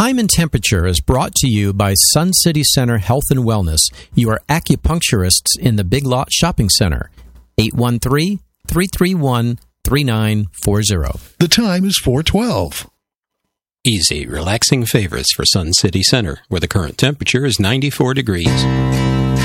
Time and Temperature is brought to you by Sun City Center Health and Wellness, your acupuncturists in the Big Lot Shopping Center. 813-331-3940. The time is 4:12. Easy, relaxing favors for Sun City Center, where the current temperature is 94 degrees.